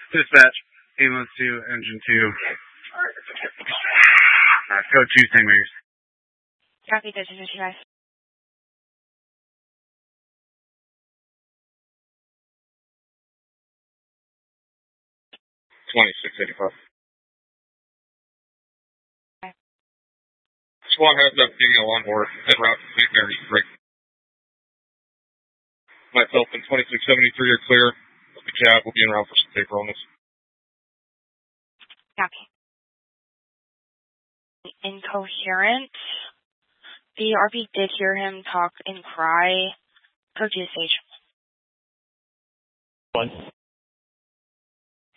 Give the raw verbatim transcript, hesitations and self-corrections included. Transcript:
Dispatch, ambulance two, engine two. Uh, code two, Saint Mary's. Copy, this is you guys. twenty-six eighty-five. Okay. SWAT has that female on board. En route to Saint Mary's. Break. Myself and twenty-six seventy-three are clear. The cab will be en route for some paper on this. Copy. Incoherent. The R P did hear him talk and cry. Code to the stage. One.